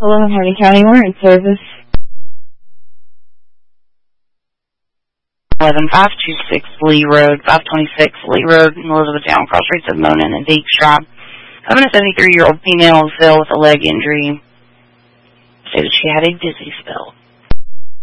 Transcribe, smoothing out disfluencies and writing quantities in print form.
Hello, Harding County Warrant Service. 11526 Lee Road, 526 Lee Road, in Elizabethtown, cross streets of Monin and Dijkstraat. Having a 73-year-old female on sale with a leg injury. Stated she had a dizzy spell.